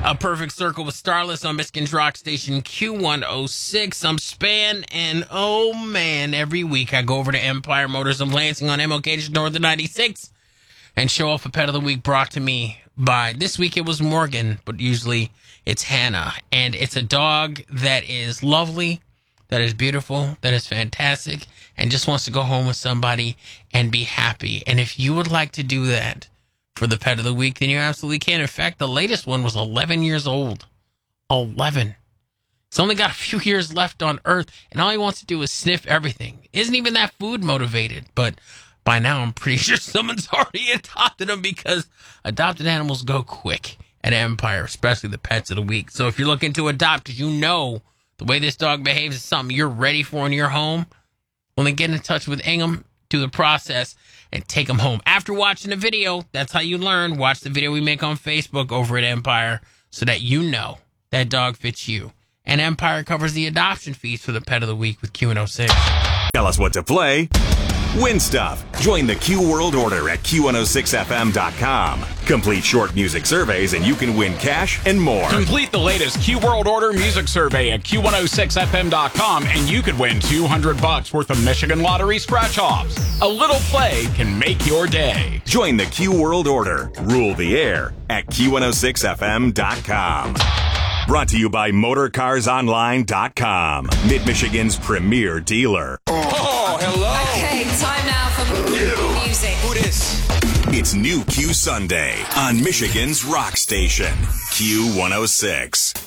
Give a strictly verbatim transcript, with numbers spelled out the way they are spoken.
A Perfect Circle with Starless on Michigan's Rock Station Q one oh six. I'm Span, and oh man, every week I go over to Empire Motors of Lansing on M L K Northern ninety-six and show off a pet of the week brought to me by, this week it was Morgan, but usually it's Hannah. And it's a dog that is lovely, that is beautiful, that is fantastic, and just wants to go home with somebody and be happy. And if you would like to do that for the pet of the week, then you absolutely can. In fact, the latest one was eleven years old. eleven. It's only got a few years left on Earth, and all he wants to do is sniff everything. Isn't even that food motivated, but by now I'm pretty sure someone's already adopted him, because adopted animals go quick at Empire, especially the pets of the week. So if you're looking to adopt, you know the way this dog behaves is something you're ready for in your home, well, then get in touch with Ingham, do the process, and take them home. After watching the video, that's how you learn. Watch the video we make on Facebook over at Empire so that you know that dog fits you. And Empire covers the adoption fees for the pet of the week with Q one oh six. Tell us what to play. Win stuff. Join the Q World Order at Q one oh six F M dot com. Complete short music surveys and you can win cash and more. Complete the latest Q World Order music survey at Q one oh six F M dot com and you could win two hundred bucks worth of Michigan Lottery scratch-offs. A little play can make your day. Join the Q World Order. Rule the air at Q one oh six F M dot com. Brought to you by Motor Cars Online dot com, Mid-Michigan's premier dealer. Oh, hello. Okay, time now for new music. Who this? It's New Q Sunday on Michigan's Rock Station, Q one oh six.